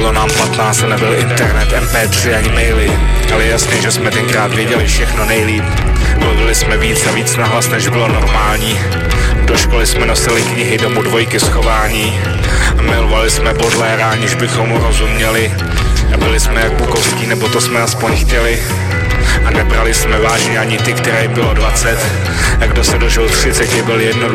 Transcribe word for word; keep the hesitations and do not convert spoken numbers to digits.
Bylo nám patnáct a nebyl internet, em pé tři ani maily, ale jasně, že jsme tenkrát věděli všechno nejlíp. Mluvili jsme víc a víc nahlas, než bylo normální. Do školy jsme nosili knihy, domů dvojky schování. Milovali jsme Baudelaire, aniž bychom mu rozuměli. A byli jsme jak Bukovský, nebo to jsme aspoň chtěli. A nebrali jsme vážně ani ty, které bylo dvacet. A kdo se dožil třiceti, byl jednoduchý